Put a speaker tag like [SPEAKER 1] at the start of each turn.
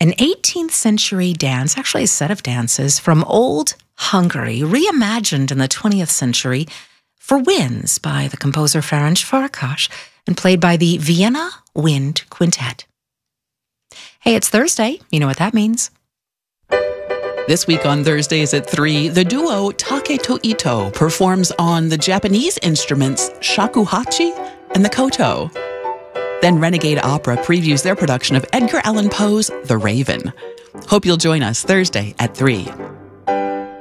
[SPEAKER 1] an 18th century dance, actually a set of dances from old Hungary, reimagined in the 20th century for winds by the composer Ferenc Farkas and played by the Vienna Wind Quintet. Hey, it's Thursday. You know what that means.
[SPEAKER 2] This week on Thursdays at 3, the duo Taketo Ito performs on the Japanese instruments shakuhachi and the koto. Then Renegade Opera previews their production of Edgar Allan Poe's The Raven. Hope you'll join us Thursday at 3.